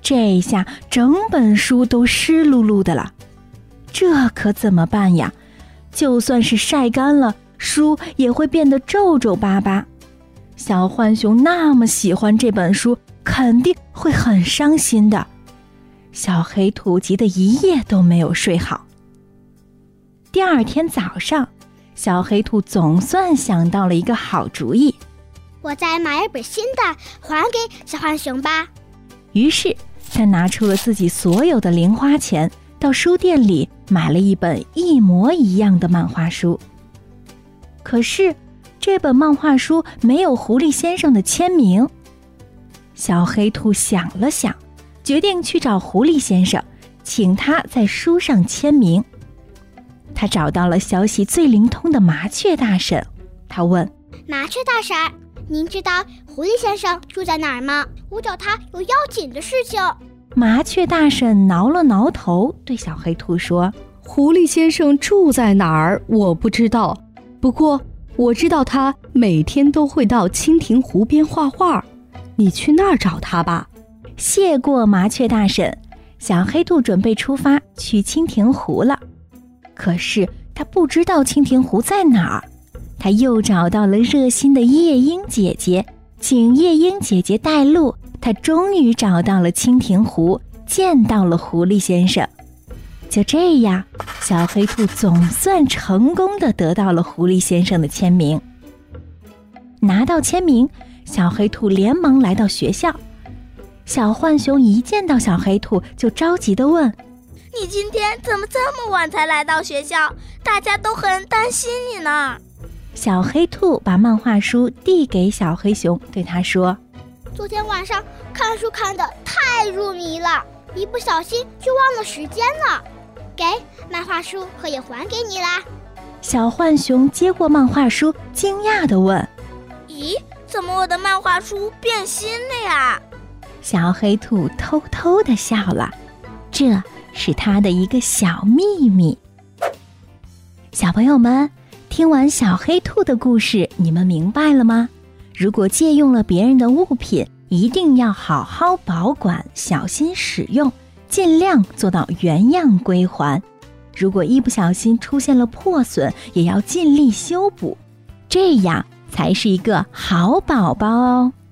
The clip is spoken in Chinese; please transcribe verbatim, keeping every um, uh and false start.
这下整本书都湿漉漉的了，这可怎么办呀？就算是晒干了，书也会变得皱皱巴巴。小浣熊那么喜欢这本书，肯定会很伤心的。小黑兔急得一夜都没有睡好。第二天早上，小黑兔总算想到了一个好主意， 我再买一本新的还给小浣熊吧。 于是他拿出了自己所有的零花钱，到书店里买了一本一模一样的漫画书。可是这本漫画书没有狐狸先生的签名。小黑兔想了想，决定去找狐狸先生，请他在书上签名。他找到了消息最灵通的麻雀大婶，他问： 麻雀大婶，您知道狐狸先生住在哪儿吗？我找他有要紧的事情。 麻雀大婶挠了挠头，对小黑兔说： 狐狸先生住在哪儿我不知道，不过我知道他每天都会到蜻蜓湖边画画，你去那儿找他吧。 谢过麻雀大婶，小黑兔准备出发去蜻蜓湖了。可是他不知道蜻蜓湖在哪儿，他又找到了热心的夜莺姐姐，请夜莺姐姐带路。他终于找到了蜻蜓湖，见到了狐狸先生。就这样，小黑兔总算成功地得到了狐狸先生的签名。拿到签名，小黑兔连忙来到学校。小浣熊一见到小黑兔就着急地问： 你今天怎么这么晚才来到学校？大家都很担心你呢。 小黑兔把漫画书递给小黑熊，对他说： 昨天晚上看书看得太入迷了，一不小心就忘了时间了。给，漫画书可以还给你啦。 小浣熊接过漫画书，惊讶地问： 咦，怎么我的漫画书变新了呀？ 小黑兔偷偷地笑了，这是他的一个小秘密。小朋友们，听完小黑兔的故事，你们明白了吗？如果借用了别人的物品，一定要好好保管，小心使用，尽量做到原样归还。如果一不小心出现了破损，也要尽力修补，这样才是一个好宝宝哦。